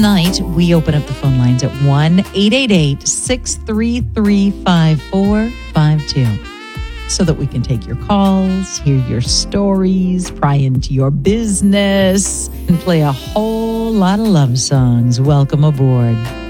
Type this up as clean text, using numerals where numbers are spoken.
tonight, we open up the phone lines at 1-888-633-5452 so that we can take your calls, hear your stories, pry into your business, and play a whole lot of love songs. Welcome aboard.